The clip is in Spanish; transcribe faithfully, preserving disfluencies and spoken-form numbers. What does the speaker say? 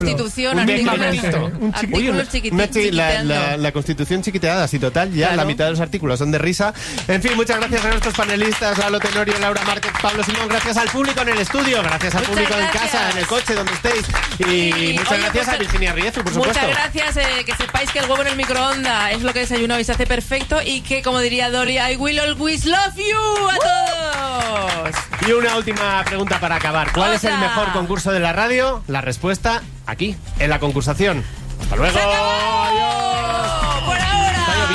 Constitución, un artículos, chiquitito. un artículos chiquiti- Una chi- la, chiquiteando. la, la Constitución chiquiteada, así total, ya Claro. la mitad de los artículos son de risa. En fin, muchas gracias a nuestros panelistas, Lalo Tenorio, Laura Márquez, Pablo Simón, gracias al público en el estudio, gracias al Muchas público gracias. en casa, en el coche, donde estéis. Y, Y, muchas oye, gracias pues, a Virginia Riezu, por supuesto. Muchas gracias, eh, que sepáis que el huevo en el microondas es lo que desayuno y se hace perfecto y que, como diría Dori, I will always love you a todos. Y una última pregunta para acabar. ¿Cuál es el Otra. mejor concurso de la radio? La respuesta aquí, en la concursación. ¡Hasta luego! ¡Se acabó! ¡Adiós!